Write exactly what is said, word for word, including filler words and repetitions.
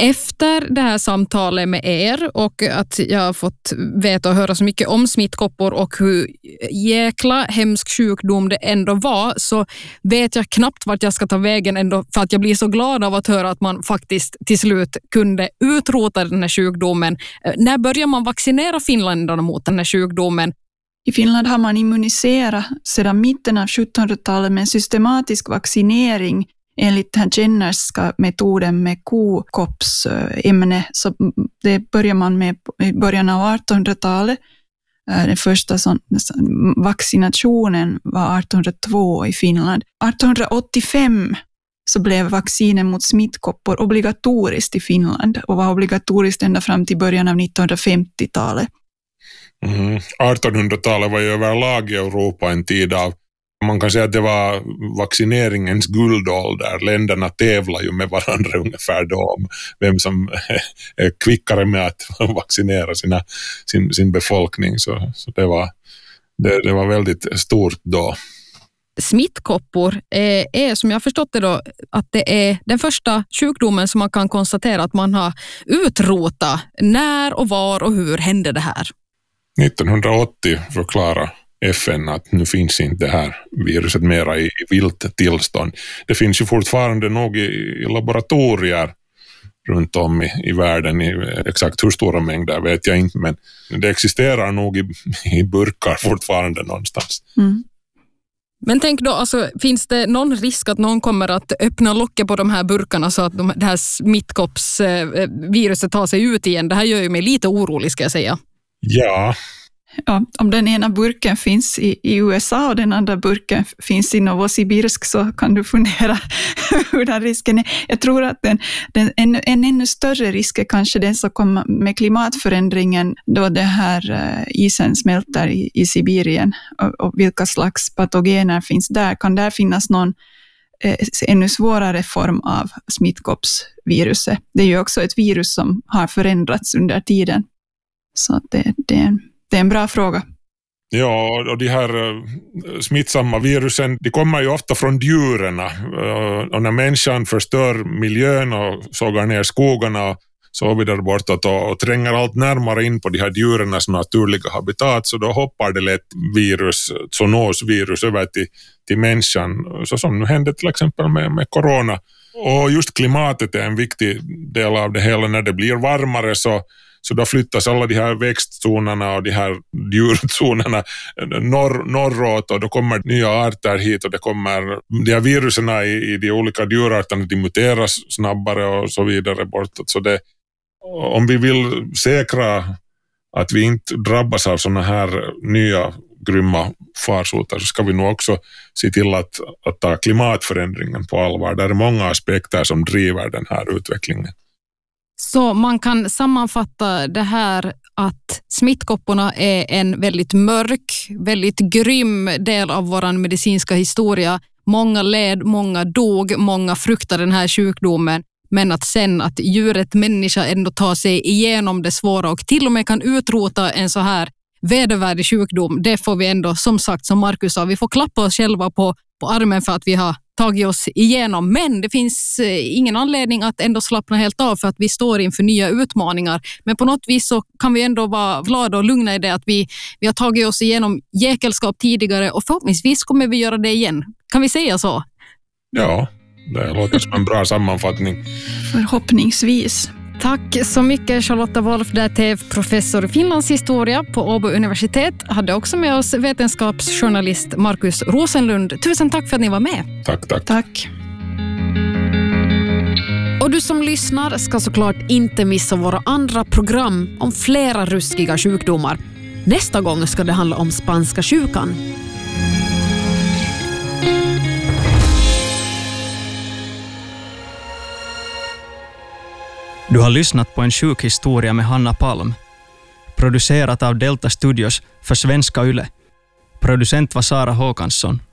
Efter det här samtalet med er och att jag har fått veta och höra så mycket om smittkoppor och hur jäkla hemsk sjukdom det ändå var, så vet jag knappt vart jag ska ta vägen ändå, för att jag blir så glad av att höra att man faktiskt till slut kunde utrota den här sjukdomen. När börjar man vaccinera finländarna mot den här sjukdomen? I Finland har man immuniserat sedan mitten av sjuttonhundratalet med systematisk vaccinering enligt den Jennerska metoden med kokoppsämne. Så det börjar man med i början av artonhundratalet. Den första sån, vaccinationen var artonhundratvå i Finland. artonhundraåttiofem så blev vaccinen mot smittkoppor obligatoriskt i Finland och var obligatoriskt ända fram till början av nittonhundrafemtiotalet. Mm. artonhundratalet var ju överlag i Europa en tid av, man kan säga att det var vaccineringens guldålder. Länderna tävlar ju med varandra ungefär då om vem som är kvickare med att vaccinera sina, sin, sin befolkning. Så, så det, var, det, det var väldigt stort då. Smittkoppor är, är, som jag har förstått det då, att det är den första sjukdomen som man kan konstatera att man har utrotat. När och var och hur hände det här? nittonhundraåttio förklarade F N att nu finns inte det här viruset mera i vilt tillstånd. Det finns ju fortfarande nog i, i laboratorier runt om i, i världen. I, exakt hur stora mängder vet jag inte, men det existerar nog i, i burkar fortfarande någonstans. Mm. Men tänk då, alltså, finns det någon risk att någon kommer att öppna locket på de här burkarna så att de, det här smittkoppsviruset tar sig ut igen? Det här gör ju mig lite orolig, ska jag säga. Ja. Ja, om den ena burken finns i, i U S A och den andra burken finns i Novosibirsk, så kan du fundera hur den risken är. Jag tror att den, den, en, en ännu större risk är kanske den som kommer med klimatförändringen, då det här uh, isen smälter i, i Sibirien och, och vilka slags patogener finns där. Kan där finnas någon eh, ännu svårare form av smittkoppsviruset? Det är ju också ett virus som har förändrats under tiden. Så det, det, är en, det är en bra fråga. Ja, och de här smittsamma virusen, de kommer ju ofta från djuren. Och när människan förstör miljön och sågar ner skogarna och så vidare bortåt och, och tränger allt närmare in på de här djurens naturliga habitat, så då hoppar det lätt virus, zoonosvirus över till, till människan. Så som nu hände till exempel med, med corona. Och just klimatet är en viktig del av det hela. När det blir varmare så Så då flyttas alla de här växtzonerna och de här djurzonerna norr, norråt, och då kommer nya arter hit och det kommer, de här viruserna i, i de olika djurarterna, de muteras snabbare och så vidare bortåt. Så det, om vi vill säkra att vi inte drabbas av sådana här nya grymma farsoter, så ska vi nog också se till att, att ta klimatförändringen på allvar. Det är många aspekter som driver den här utvecklingen. Så man kan sammanfatta det här att smittkopporna är en väldigt mörk, väldigt grym del av vår medicinska historia. Många led, många dog, många fruktar den här sjukdomen. Men att sen att djuret människa ändå tar sig igenom det svåra och till och med kan utrota en så här vedervärdig sjukdom, det får vi ändå, som sagt, som Markus sa, vi får klappa oss själva på, på armen för att vi har tagit oss igenom. Men det finns ingen anledning att ändå slappna helt av, för att vi står inför nya utmaningar. Men på något vis så kan vi ändå vara glada och lugna i det att vi, vi har tagit oss igenom jäkelskap tidigare och förhoppningsvis kommer vi göra det igen. Kan vi säga så? Ja, det låter som en bra sammanfattning. Förhoppningsvis. Tack så mycket Charlotta Wolf, där T F-professor i Finlandshistoria på Åbo universitet. Hade också med oss vetenskapsjournalist Markus Rosenlund. Tusen tack för att ni var med. Tack, tack. Tack. Och du som lyssnar ska såklart inte missa våra andra program om flera ruskiga sjukdomar. Nästa gång ska det handla om spanska sjukan. Du har lyssnat på en sjukhistoria med Hanna Palm. Producerat av Delta Studios för Svenska Yle. Producent var Sara Håkansson.